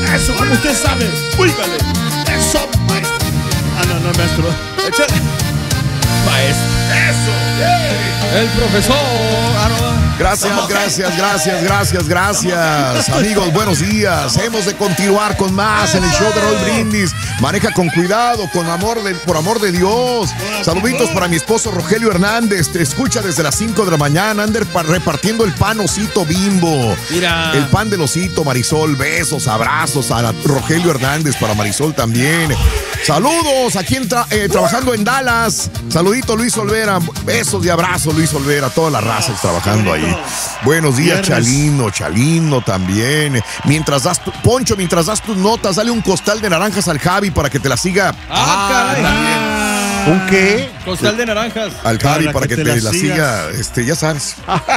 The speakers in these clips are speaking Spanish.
Eso, como usted sabe. Úigale. Eso, maestro. Ah, no, maestro. Échale. Maestro. Eso. El profesor. Gracias. Amigos, buenos días. Hemos de continuar con más en el show de Raúl Brindis. Maneja con cuidado, por amor de Dios. Saluditos para mi esposo Rogelio Hernández. Te escucha desde las 5 de la mañana. Anda repartiendo el pan Osito Bimbo. Mira. El pan del Osito, Marisol. Besos, abrazos a Rogelio Hernández, para Marisol también. Saludos aquí trabajando en Dallas. Saludito Luis Olvera. Besos y abrazos Luis Olvera. Toda la raza trabajando ahí. Buenos días, Chalino también. Mientras das tus notas, dale un costal de naranjas al Javi para que te la siga. Caray. ¿Un qué? Costal de naranjas. Al Javi para que te la siga, ya sabes.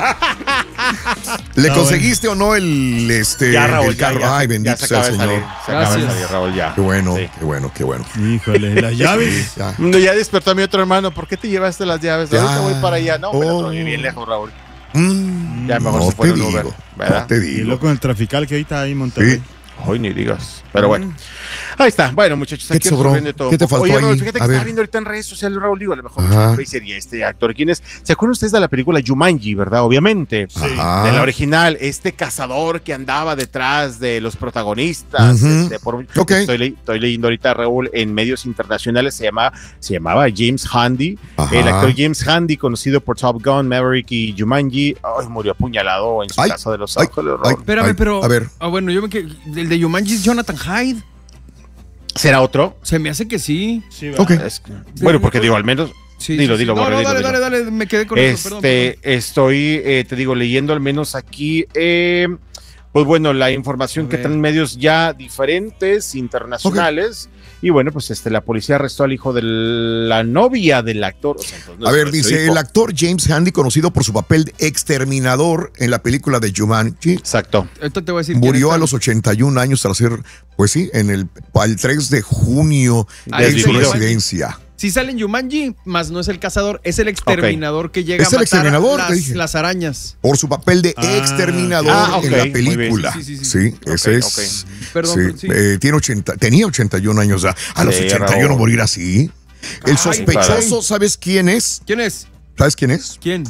¿Le conseguiste o no el ya, Raúl, el carro? Ya, ay, bendito sea el Señor. Se acaba de salir, Raúl, ya. Qué bueno, sí. qué bueno. Híjole, las llaves. Ya. Ya despertó a mi otro hermano. ¿Por qué te llevaste las llaves? Ahorita voy para allá. No, me la traje bien lejos, Raúl. Ya mejor no se fue te el Uber, digo, ¿verdad? no te Y digo. loco en el trafical que ahorita hay en Monterrey. Sí. Hoy ni digas. Pero bueno. Ahí está. Bueno, muchachos, ¿Qué aquí te sobró? resuelven de todo. ¿Qué te faltó Oye, Raúl, ahí? fíjate A que estaba ver. viendo ahorita en redes sociales, Raúl, digo, a lo mejor Ajá. mucho sería este actor. ¿Quién es? ¿Se acuerdan ustedes de la película Jumanji, verdad? Obviamente. Sí. Ajá. De la original, este cazador que andaba detrás de los protagonistas. Ujú. Ok. Estoy leyendo ahorita, Raúl, en medios internacionales, se llamaba James Handy. Ajá. El actor James Handy, conocido por Top Gun, Maverick y Jumanji, murió apuñalado en su casa de Los Ángeles. Raúl. Espérame, pero. A ver. Bueno, yo me quedé. El de Jumanji es Jonathan Hyde. ¿Será otro? Se me hace que sí. Sí, Ok. Bueno, porque digo, al menos. Sí, Dilo, sí, sí. dilo, No, Borre, dilo, dilo. dale, me quedé con eso, perdón. Estoy, te digo, leyendo al menos aquí, pues bueno, la información que traen medios ya diferentes, internacionales, y bueno, pues la policía arrestó al hijo de la novia del actor. O sea, entonces, A ver, nuestro dice hijo. el actor James Handy, conocido por su papel de exterminador en la película de Jumanji. Exacto. Ahorita te voy a decir. Murió quién a es. los 81 años tras ser, pues sí, el 3 de junio Ahí en su desvivido. residencia. Sí sale en Jumanji, más no es el cazador, es el exterminador que llega Es a el matar exterminador, te dije. las arañas. Por su papel de exterminador ok, en la muy película. bien. Sí. Sí, ese Ok, es. Perdón, sí, sí. tenía 81 años ya. A los Sí, 81 Raúl. morir así. El Ay, sospechoso, caray. ¿sabes quién es? ¿Quién es? ¿Sabes quién es? ¿Quién?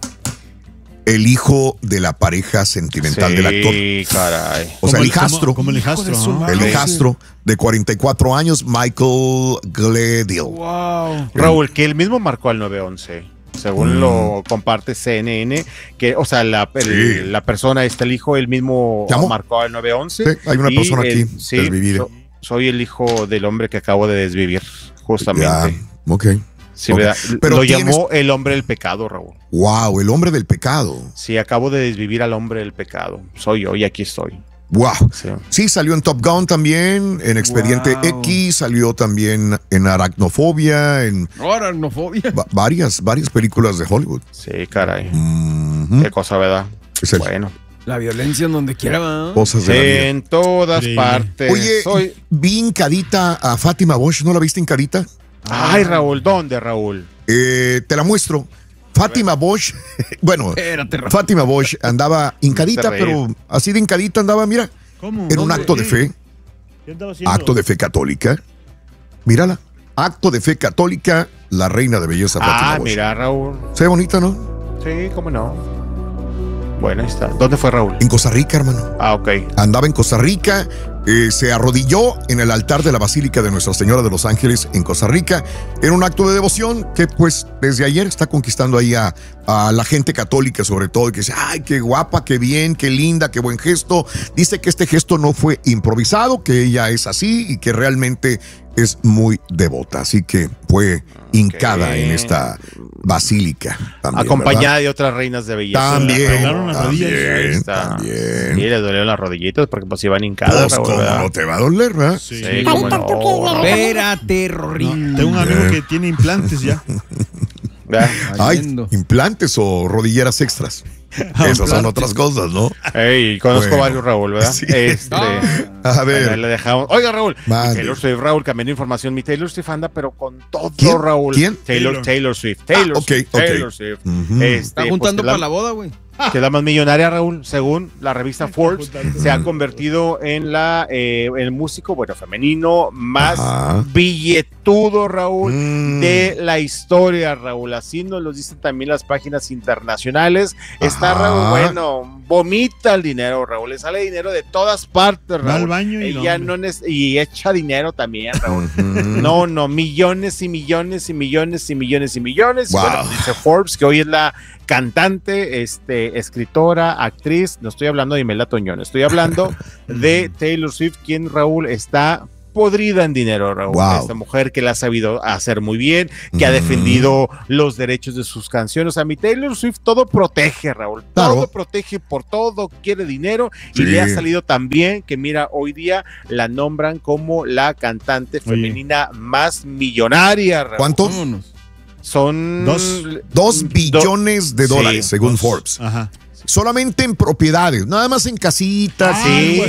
El hijo de la pareja sentimental del actor. Sí, caray. O sea, el hijastro. Hijo Como el de hijastro. su ¿no? madre. El Sí. hijastro de 44 años, Michael Gledhill. Wow. Raúl, que él mismo marcó al 911. Según lo comparte CNN, que, o sea, la persona, el hijo, él mismo ¿Llamó? marcó al 911. Sí, hay una persona aquí, Sí, desvivida. soy el hijo del hombre que acabo de desvivir, Ya, justamente. ok. Sí, Ok. ¿verdad? Pero lo tienes- llamó el hombre del pecado, Raúl. Wow, el hombre del pecado. Sí, acabo de desvivir al hombre del pecado. Soy yo y aquí estoy. Wow. Sí. Sí, salió en Top Gun también, en Expediente Wow. X, salió también en Aracnofobia, en Aracnofobia. varias películas de Hollywood. Sí, caray. Mhm. Qué cosa, ¿verdad? Es el- Bueno. La violencia en donde quiera, ¿va? Cosas de la vida. En todas Increíble. partes. Oye, vi hincadita a Fátima Bosch, ¿no la viste hincadita? Ay, Raúl, ¿dónde, Raúl? Te la muestro. Fátima Bosch, bueno, Espérate, Rafa. Fátima Bosch andaba hincadita, reír. pero así de hincadita andaba, mira, ¿Cómo? en un acto de fe, ¿Qué andaba haciendo? acto de fe católica. Mírala, acto de fe católica, la reina de belleza Fátima Bosch. Mira, Raúl. Se ve bonita, ¿no? Sí, cómo no. Bueno, ahí está. ¿Dónde fue Raúl? En Costa Rica, hermano. Ah, ok. Andaba en Costa Rica, se arrodilló en el altar de la Basílica de Nuestra Señora de los Ángeles en Costa Rica, en un acto de devoción que pues desde ayer está conquistando ahí a la gente católica sobre todo, que dice, ay, qué guapa, qué bien, qué linda, qué buen gesto. Dice que este gesto no fue improvisado, que ella es así y que realmente es muy devota, así que fue hincada en esta basílica. También, Acompañada ¿verdad? de otras reinas de belleza. También, Arreglaron las rodillas. Ahí también, está. también. Sí, le dolieron las rodillitas porque pues iban hincadas, Pues, Raúl, ¿cómo ¿verdad? no te va a doler, ¿verdad? Sí. Sí, cómo no. Espérate, No, Rorín. tengo un amigo que tiene implantes ya. ¿Verdad? Ay, Yendo. implantes o rodilleras extras. Esas son otras cosas, ¿no? Ey, conozco Bueno. varios, Raúl, ¿verdad? Sí. Ah. A ver. Ahí le dejamos. Oiga, Raúl, mi Mande. Taylor Swift, Raúl, cambiando información. Mi Taylor Swift anda, pero con todo, ¿Quién? Raúl. ¿Quién? Taylor Swift. Taylor ok, Swift. ok. Taylor Swift. Ujú. Está juntando pues, para la boda, güey. que es la más millonaria, Raúl, según la revista Forbes, se ha convertido en el músico, bueno, femenino más billetudo, Raúl, de la historia, Raúl. Así nos lo dicen también las páginas internacionales. Está, Raúl, bueno, vomita el dinero, Raúl. Le sale dinero de todas partes, Raúl. Va al baño y echa dinero también, Raúl. No, millones y millones y millones y millones y millones. Wow. Bueno, dice Forbes que hoy es la cantante, escritora, actriz. No estoy hablando de Imelda Toñón, estoy hablando de Taylor Swift, quien, Raúl, está podrida en dinero, Raúl. Wow. Esta mujer que la ha sabido hacer muy bien, que ha defendido los derechos de sus canciones. O sea, mi Taylor Swift todo protege, Raúl. Claro. Todo protege, por todo quiere dinero. Y le ha salido tan bien que, mira, hoy día la nombran como la cantante femenina más millonaria, Raúl. ¿Cuánto? Son 2 billones de dólares, sí, según Forbes. Ajá. Solamente en propiedades, nada más en casitas.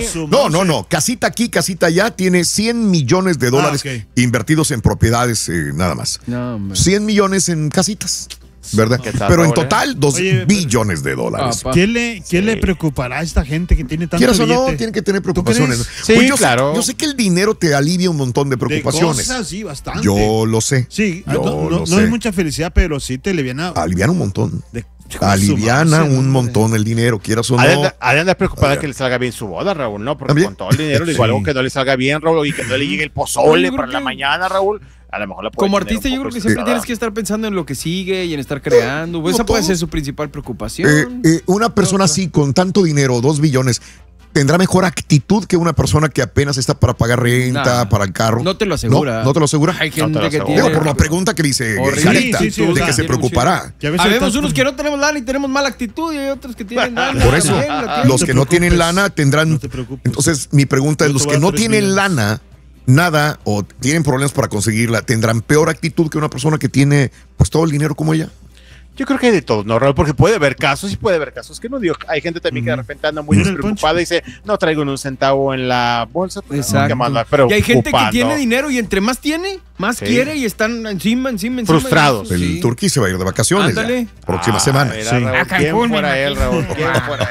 No, casita aquí, casita allá, tiene 100 millones de dólares invertidos en propiedades, nada más. 100 millones en casitas, ¿verdad? Pero en total, 2 billones de dólares. ¿Qué le preocupará a esta gente que tiene tanto Quieras o billete? no, tienen que tener preocupaciones. Sí, Pues claro. Yo sé que el dinero te alivia un montón de preocupaciones. De cosas, sí, bastante. Yo lo sé. Sí, yo lo no sé. es mucha felicidad, pero sí te aliviana. Aliviana un montón. Aliviana un montón el dinero, quieras o no. Ha de andar preocupada que le salga bien su boda, Raúl, ¿no? Porque con todo el dinero, igual algo que no le salga bien, Raúl, y que no le llegue el pozole para la mañana, Raúl. A lo mejor la puede como artista, yo creo que siempre tienes que estar pensando en lo que sigue y en estar creando. Esa puede ser su principal preocupación. Una persona así, con tanto dinero, 2 billones, ¿tendrá mejor actitud que una persona que apenas está para pagar renta, para el carro? No te lo asegura. ¿No te lo asegura? Hay gente que Digo, tiene... por la pregunta que dice Carita, de que se preocupará. Habemos unos que no tenemos lana y tenemos mala actitud y hay otros que tienen lana. Por eso, los que no tienen lana tendrán... No te preocupes. Entonces, mi pregunta es, los que no tienen lana, nada, o tienen problemas para conseguirla, ¿tendrán peor actitud que una persona que tiene pues todo el dinero como ella? Yo creo que hay de todo, ¿no, Raúl? Porque puede haber casos que no digo. Hay gente también que de repente anda muy despreocupada y dice, no traigo ni un centavo en la bolsa. Pues, exacto. Y hay gente que tiene dinero y entre más tiene, más quiere y están encima. Frustrados. El Turquí se va a ir de vacaciones. Próxima semana. Mira, Raúl, ¿quién fuera él, Raúl? ¿Quién fuera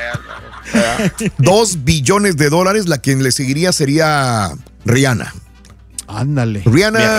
él? 2 billones de dólares, la quien le seguiría sería Rihanna. Ándale. Rihanna,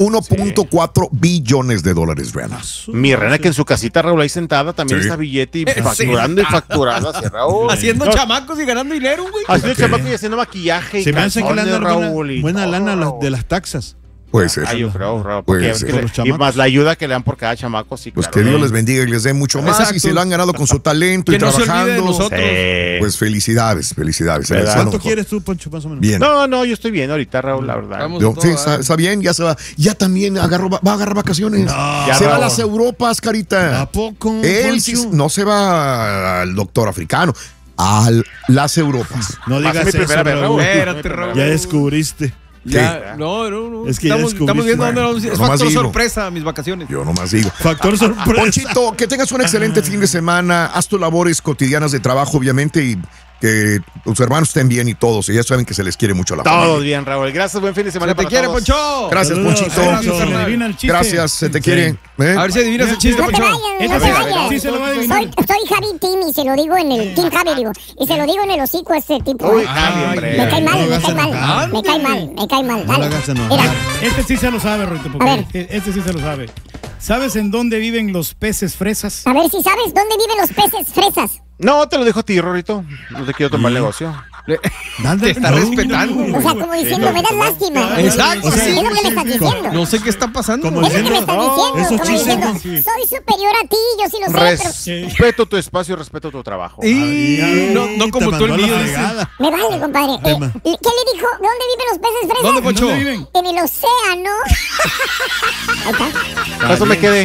1.4 billones de dólares, Rihanna. Mi Rihanna, que en su casita, Raúl, ahí sentada, también está billete y facturando y facturando así, Raúl. Haciendo chamacos y ganando dinero, güey. Haciendo chamacos y haciendo maquillaje. Se me hace que le dan Raúl, buena lana de las taxas. Puede ser. Yo creo, Raúl. Puede ser. Y más la ayuda que le dan por cada chamaco, sí, pues claro. que Dios les bendiga y les dé mucho más. Exacto. Y se lo han ganado con su talento y no trabajando. Se olvide de nosotros. Pues felicidades. ¿Cuánto quieres tú, Poncho, más o menos? Bien. No, yo estoy bien ahorita, Raúl, la verdad. Sí, está bien, ya se va. Ya también va a agarrar vacaciones. Se va a las Europas, Carita. ¿A poco? Él sí, no se va al doctor africano, a las Europas. No digas eso, Raúl. Espérate, Raúl. Ya descubriste. Ya, no. Es que estamos viendo dónde vamos. Es factor digo. sorpresa mis vacaciones. Yo nomás digo. Factor sorpresa. Ponchito, que tengas un excelente fin de semana. Haz tus labores cotidianas de trabajo, obviamente, y que tus hermanos estén bien y todos. Y ya saben que se les quiere mucho a la familia. Todos bien, Raúl. Gracias, buen fin de semana. Se te quiere, todos. Poncho. Gracias, Ponchito. Gracias, se te quiere. A ver si adivinas el chiste, No te Poncho. vayas. Sí, se lo va a adivinar. Soy Javi Tim y se lo digo en el Team Javi, digo. Y se lo digo en el hocico a este tipo. Uy, Javi, hombre. Me cae mal, No lo me hagas cae mal. enojar. Me cae mal. No lo Dale. hagas enojar. Mira, Este sí se lo sabe, Rorito, A ver. porque este sí se lo sabe. ¿Sabes en dónde viven los peces fresas? a ver si sabes dónde viven los peces fresas. No, te lo dejo a ti, Rorito. No te quiero tomar el negocio. Te está respetando. O sea, como diciendo, me das lástima. Exacto, O sea, sí. es lo que me estás diciendo. No sé qué está pasando. Como Es lo que me estás diciendo. esos Como chistes, diciendo, soy superior a ti, yo sí lo sé, Respeto tu espacio, respeto tu trabajo. Y no como tú el mío. dice. pero me vale, compadre. ¿Qué le dijo? ¿Dónde viven los peces fresas? ¿Dónde, Poncho? ¿Dónde viven? En el océano. Ahí está. Eso me quedé.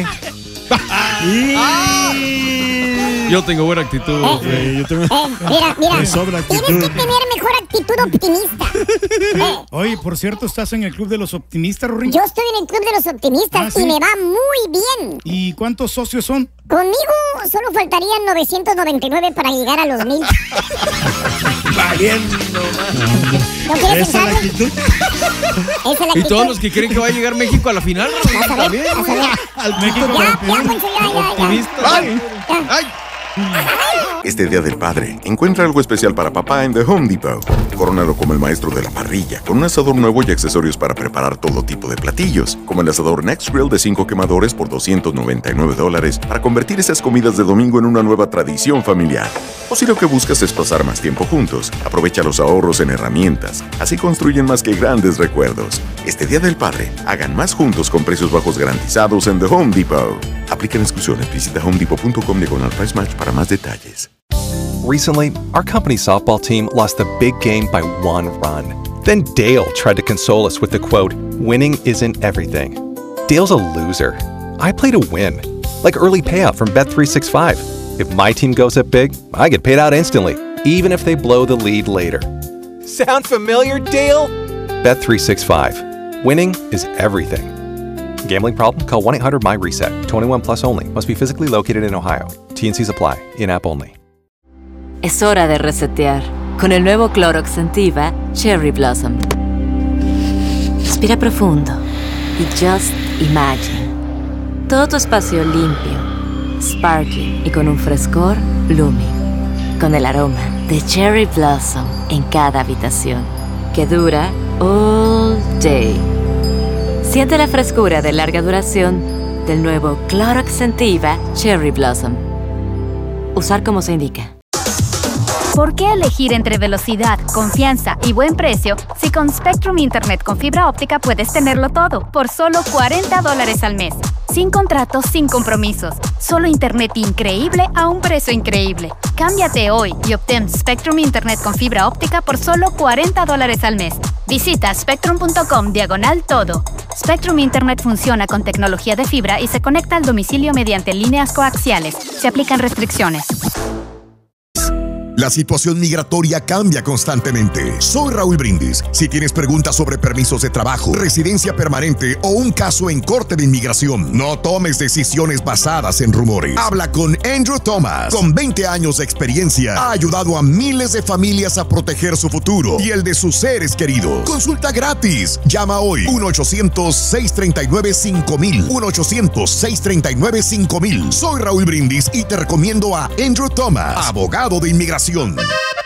Yo tengo buena actitud. Yo tengo... Mira, Me sobra tienes actitud. que tener mejor actitud optimista. Oye, por cierto, ¿estás en el club de los optimistas, Rorín? Yo estoy en el club de los optimistas Ah, ¿sí? y me va muy bien. ¿Y cuántos socios son? Conmigo solo faltarían 999 para llegar a los 1000. ¿No quieres ¿Esa es la pensarlo? actitud? Esa es la Y actitud. todos los que creen que va a llegar México a la final. Vas a ver, vas a ver. México Ya, campeón. Poncho, ya. Optimista. Ya. Ay, Este Día del Padre, encuentra algo especial para papá en The Home Depot. Corónalo como el maestro de la parrilla, con un asador nuevo y accesorios para preparar todo tipo de platillos, como el asador Next Grill de 5 quemadores por $299 para convertir esas comidas de domingo en una nueva tradición familiar. O si lo que buscas es pasar más tiempo juntos, aprovecha los ahorros en herramientas. Así construyen más que grandes recuerdos. Este Día del Padre, hagan más juntos con precios bajos garantizados en The Home Depot. Aplican exclusiones. Visita homedepot.com/price match para más detalles. Recently, our company's softball team lost a big game by 1 run. Then Dale tried to console us with the quote, "Winning isn't everything." Dale's a loser. I play to win. Like early payout from Bet365. If my team goes up big, I get paid out instantly, even if they blow the lead later. Sound familiar, Dale? Bet365. Winning is everything. Gambling problem? Call 1-800-MY-RESET. 21 plus only. Must be physically located in Ohio. T&Cs apply. In-app only. Es hora de resetear con el nuevo Clorox Scentiva Cherry Blossom. Respira profundo y just imagine. Todo tu espacio limpio, sparkling y con un frescor blooming. Con el aroma de Cherry Blossom en cada habitación, que dura all day. Siente la frescura de larga duración del nuevo Clorox Scentiva Cherry Blossom. Usar como se indica. ¿Por qué elegir entre velocidad, confianza y buen precio si con Spectrum Internet con fibra óptica puedes tenerlo todo por solo $40 al mes? Sin contratos, sin compromisos. Solo internet increíble a un precio increíble. Cámbiate hoy y obtén Spectrum Internet con fibra óptica por solo $40 al mes. Visita spectrum.com/todo. Spectrum Internet funciona con tecnología de fibra y se conecta al domicilio mediante líneas coaxiales. Se aplican restricciones. La situación migratoria cambia constantemente. Soy Raúl Brindis. Si tienes preguntas sobre permisos de trabajo, residencia permanente o un caso en corte de inmigración, no tomes decisiones basadas en rumores. Habla con Andrew Thomas. Con 20 años de experiencia, ha ayudado a miles de familias a proteger su futuro y el de sus seres queridos. Consulta gratis. Llama hoy 1-800-639-5000. 1-800-639-5000. Soy Raúl Brindis y te recomiendo a Andrew Thomas, abogado de inmigración.